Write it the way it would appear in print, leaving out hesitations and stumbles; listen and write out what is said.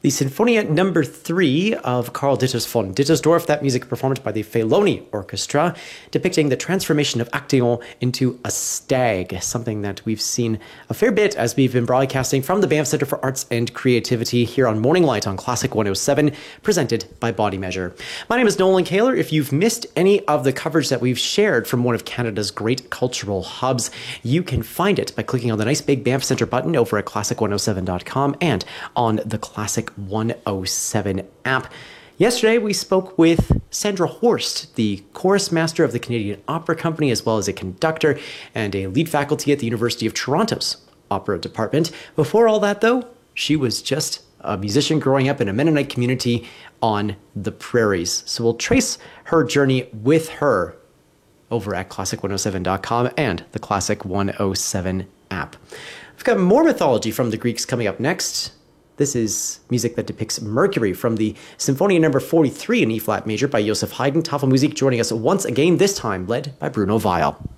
The Sinfonia Number 3 of Karl Ditters von Dittersdorf, that music performed by the Feloni Orchestra, depicting the transformation of Actaeon into a stag, something that we've seen a fair bit as we've been broadcasting from the Banff Centre for Arts and Creativity here on Morning Light on Classic 107, presented by Body Measure. My name is Nolan Kaler. If you've missed any of the coverage that we've shared from one of Canada's great cultural hubs, you can find it by clicking on the nice big Banff Centre button over at classic107.com and on the Classic 107 app. Yesterday, we spoke with Sandra Horst, the chorus master of the Canadian Opera Company, as well as a conductor and a lead faculty at the University of Toronto's opera department. Before all that, though, she was just a musician growing up in a Mennonite community on the prairies. So we'll trace her journey with her over at classic107.com and the Classic 107 app. We've got more mythology from the Greeks coming up next. This is music that depicts Mercury from the Symphonia Number 43 in E-flat major by Joseph Haydn. Tafelmusik joining us once again, this time led by Bruno Weil.